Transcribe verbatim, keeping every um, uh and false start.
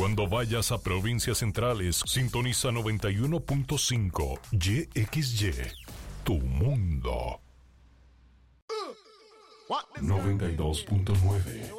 Cuando vayas a provincias centrales, sintoniza noventa y uno punto cinco Y X Y, tu mundo. noventa y dos punto nueve